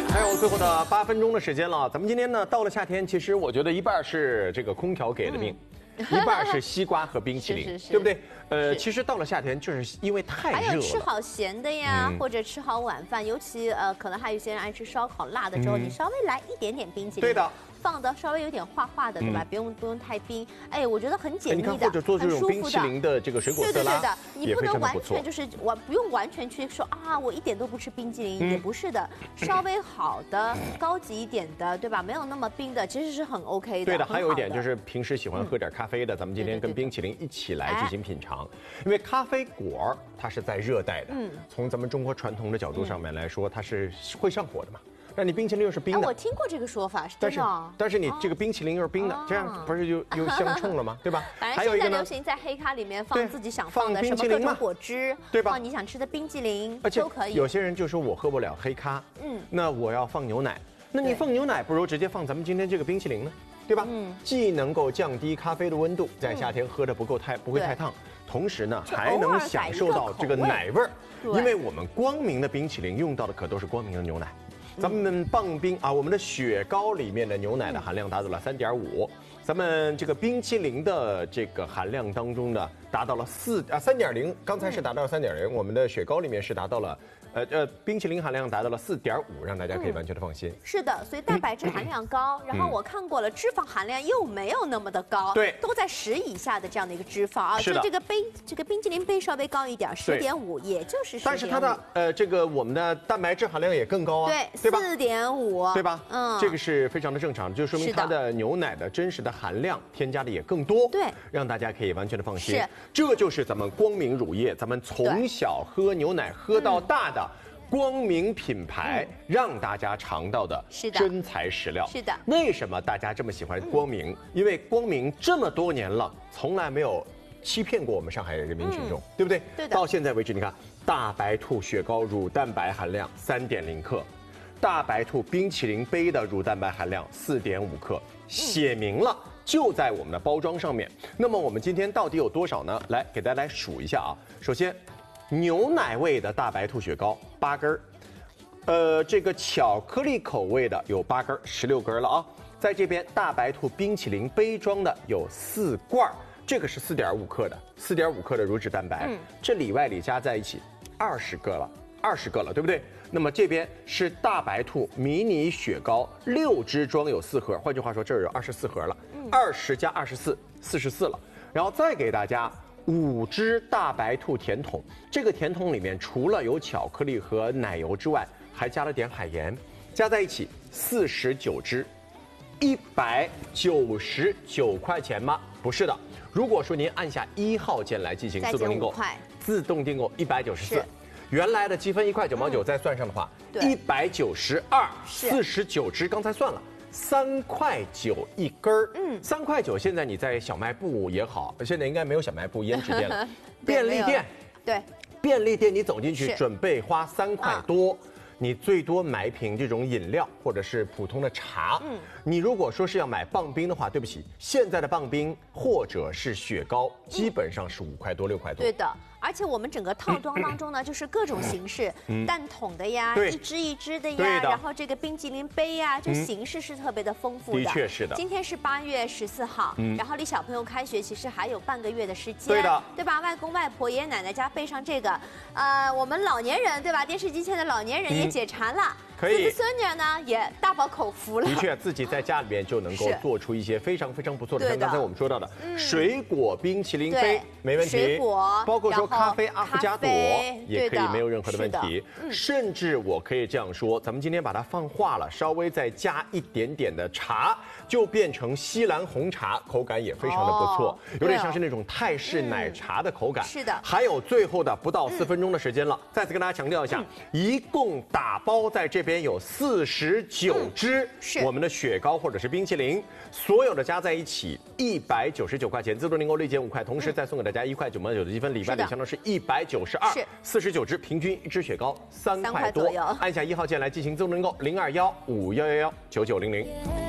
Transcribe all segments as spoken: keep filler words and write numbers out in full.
还有最后的八分钟的时间了，咱们今天呢到了夏天，其实我觉得一半是这个空调给的命。嗯一半是西瓜和冰淇淋，是是是对不对？呃，其实到了夏天，就是因为太热了。 还有吃好咸的呀，嗯、或者吃好晚饭，尤其呃，可能还有一些人爱吃烧烤辣的时候，嗯、你稍微来一点点冰淇淋， 对的， 放的稍微有点化化的，对吧？嗯、不用不用太冰。哎，我觉得很解腻的， 或者做这种冰淇淋的这个水果色拉， 对对对的，你不能完全就是完不用完全去说啊，我一点都不吃冰淇淋，嗯、也不是的，稍微好的、高级一点的，对吧？没有那么冰的，其实是很 OK 的。 对的，还有一点就是平时喜欢喝点咖啡的，咱们今天跟冰淇淋一起来进行品尝，因为咖啡果它是在热带的，嗯，从咱们中国传统的角度上面来说，它是会上火的嘛。那你冰淇淋又是冰的， 我听过这个说法，是真的。但是你这个冰淇淋又是冰的，这样不是就又相冲了吗？对吧？ 还有一个现在流行在黑咖里面放自己想放的什么各种果汁， 对吧？ 放你想吃的冰淇淋都可以。 有些人就说我喝不了黑咖，嗯，那我要放牛奶，那你放牛奶不如直接放咱们今天这个冰淇淋呢？对吧？嗯，既能够降低咖啡的温度，在夏天喝的不够太不会太烫，同时呢还能享受到这个奶味儿。因为我们光明的冰淇淋用到的可都是光明的牛奶，咱们棒冰啊，我们的雪糕里面的牛奶的含量达到了三点五，咱们这个冰淇淋的这个含量当中呢达到了四啊三点零，刚才是达到了三点零，我们的雪糕里面是达到了。呃呃，冰淇淋含量达到了四点五，让大家可以完全的放心。 嗯、是的，所以蛋白质含量高，嗯、然后我看过了，脂肪含量又没有那么的高， 对， 都在十以下的这样的一个脂肪啊。 是的， 就这个杯，这个冰淇淋杯稍微高一点，十点五，也就是十点五。 但是它的呃这个我们的蛋白质含量也更高啊， 对， 对吧？ 四点五， 对吧？嗯，这个是非常的正常，就说明它的牛奶的真实的含量添加的也更多， 对， 让大家可以完全的放心。 是， 这就是咱们光明乳业，咱们从小喝牛奶喝到大的。嗯光明品牌让大家尝到的真材实料， 是的。 为什么大家这么喜欢光明？因为光明这么多年了，从来没有欺骗过我们上海人民群众，对不对？ 对的。 到现在为止，你看大白兔雪糕乳蛋白含量三点零克，大白兔冰淇淋杯的乳蛋白含量四点五克，写明了就在我们的包装上面。那么我们今天到底有多少呢？来给大家来数一下啊。首先。牛奶味的大白兔雪糕八根儿，呃，这个巧克力口味的有八根儿，十六根了啊。在这边大白兔冰淇淋杯装的有四罐，这个是四点五克的，四点五克的乳脂蛋白，嗯、这里外里加在一起二十个了，二十个了，对不对？那么这边是大白兔迷你雪糕，六支装有四盒，换句话说这儿有二十四盒了，二十加二十四，四十四了。然后再给大家。五支大白兔甜筒，这个甜筒里面除了有巧克力和奶油之外，还加了点海盐，加在一起四十九支，一百九十九块钱吗？不是的，如果说您按下一号键来进行自动订购，自动订购一百九十四，原来的积分一块九毛九再算上的话，一百九十二，四十九支，刚才算了。三块九一根儿，嗯，三块九。现在你在小卖部也好，现在应该没有小卖部、胭脂店了，便利店， 对， 便利店你走进去，准备花三块多，你最多买一瓶这种饮料或者是普通的茶。嗯，你如果说是要买棒冰的话，对不起，现在的棒冰或者是雪糕，基本上是五块多、六块多。 对的。而且我们整个套装当中呢，就是各种形式，蛋筒的呀，一支一支的呀，然后这个冰淇淋杯呀，这形式是特别的丰富的。 的确是的。 今天是八月十四号，然后离小朋友开学其实还有半个月的时间， 对的， 对吧？外公外婆、爷爷奶奶家备上这个，呃，我们老年人对吧？电视机前的老年人也解馋了。 可以， 孙子孙女呢也大饱口福了。 的确，自己在家里面就能够做出一些非常非常不错的，像刚才我们说到的水果冰淇淋杯，没问题。 水果， 包括说咖啡阿芙加朵也可以，没有任何的问题。甚至我可以这样说，咱们今天把它放化了，稍微再加一点点的茶，就变成西兰红茶，口感也非常的不错，有点像是那种泰式奶茶的口感。 是的。 还有最后的不到四分钟的时间了，再次跟大家强调一下，一共打包在这边。边有四十九支我们的雪糕或者是冰淇淋，所有的加在一起一百九十九块钱，自动订购立减五块，同时再送给大家一块九毛九的积分，里外里相当是一百九十二，四十九支，平均一支雪糕三块多。按下一号键来进行自动订购，零二幺五幺幺幺九九零零。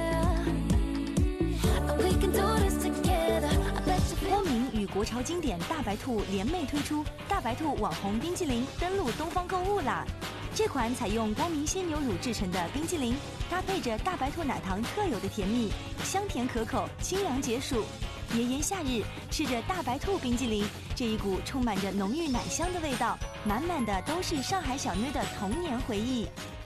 光明与国潮经典大白兔联袂推出大白兔网红冰淇淋，登陆东方购物啦！ 这款采用光明鲜牛乳制成的冰激凌，搭配着大白兔奶糖特有的甜蜜，香甜可口，清凉解暑。炎炎夏日，吃着大白兔冰激凌，这一股充满着浓郁奶香的味道，满满的都是上海小妞的童年回忆。